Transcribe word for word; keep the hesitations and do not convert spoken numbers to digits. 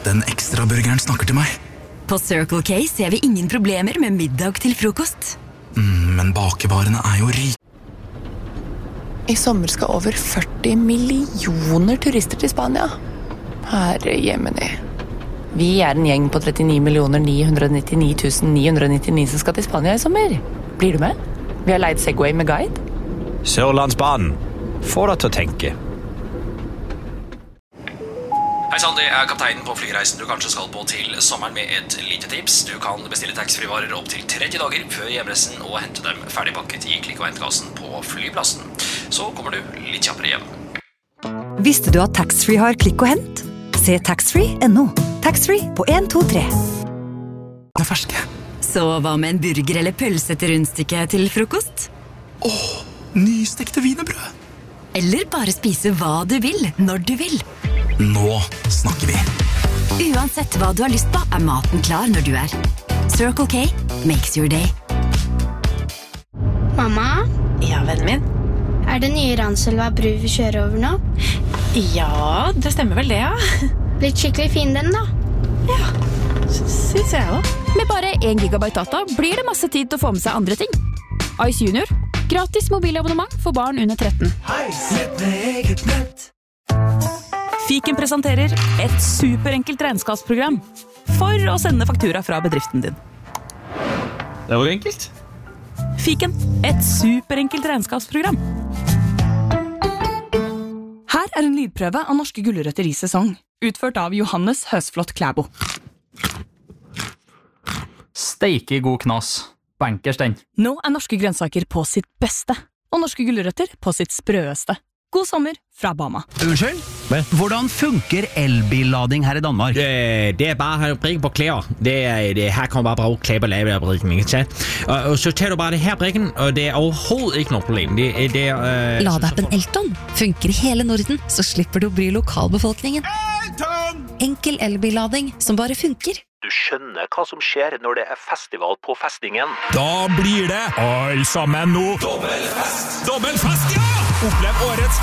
den ekstra burgeren snakker til meg. På Circle K ser vi ingen problemer med middag til frokost. Mm, men bakevarene er jo rik. I sommer skal over førti millioner turister til Spania. Herre jemini. Vi er en gjeng på trettini millioner ni hundre nittini tusen ni hundre nittini som skal til Spania i sommer. Blir du med? Vi har leid Segway med guide. Sørlandsbanen. Få deg til å tenke. Hei sann, det er kapteinen på flyreisen du kanskje skal på til sommeren med et lite tips. Du kan bestille taxfree-varer opp til tretti dager før hjemreisen og hente dem ferdigpakket i klikk- og hentkassen på flyplassen. Så kommer du litt kjappere hjem. Visste du at taxfree har klikk og hent? Se taxfree punktum no. Taxfree på en to tre. Det er ferske. Så hva med en burger eller pølse til rundstykke til frokost? Åh, nystekte wienerbrød. Eller bare spise hva du vil, når du vil. Nå snakker vi. Uansett hva du har lyst på, er maten klar når du er. Circle K makes your day. Mamma? Ja, vennen min. Er det nye Ranselva bru vi kjører over nå? Ja, det stemmer vel det, ja. Blitt skikkelig fin den da. Ja, synes jeg også. Med bare en gigabyte data blir det masse tid til å få med seg andre ting. Ice Junior. Gratis mobilabonnement for barn under tretten. Fiken presenterer et superenkelt regnskapsprogram for å sende faktura fra bedriften din. Det var enkelt. Fiken, et superenkelt regnskapsprogram. Her er en lydprøve av norske gulrøtter i sesong, utført av Johannes Høsflot Klæbo. Steike god knas. Bankers den. Nå er norske grønnsaker på sitt beste, og norske gulrøtter på sitt sprøeste. God sommer fra Bama. Unnskyld? Hvordan funker elbillading her i Danmark? Det, det er bare å brikke på klær. Det, det, her kan man bare bruke klær på lavebrikken, ikke sant? Og, og så tar du bare det her brikken, og det er overhovedet ikke noe problem. Det, det, uh, Ladeappen Elton funker i hele Norden, så slipper du å bry lokalbefolkningen. Elton! Enkel elbillading som bare funker. Du skjønner hva som skjer når det er festival på festningen. Da blir det all sammen nå. Dobbelfest! Dobbelfest, ja! Opplev årets